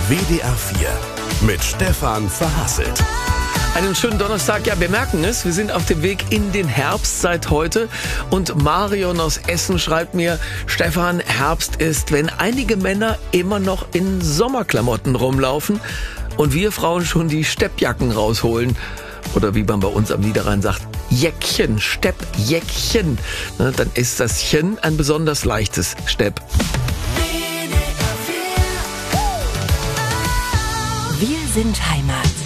WDR 4 mit Stefan Verhasselt. Einen schönen Donnerstag. Ja, wir merken es. Wir sind auf dem Weg in den Herbst seit heute. Und Marion aus Essen schreibt mir, Stefan, Herbst ist, wenn einige Männer immer noch in Sommerklamotten rumlaufen und wir Frauen schon die Steppjacken rausholen. Oder wie man bei uns am Niederrhein sagt, Jäckchen, Steppjäckchen. Dann ist das Chen ein besonders leichtes Stepp. Wir sind Heimat.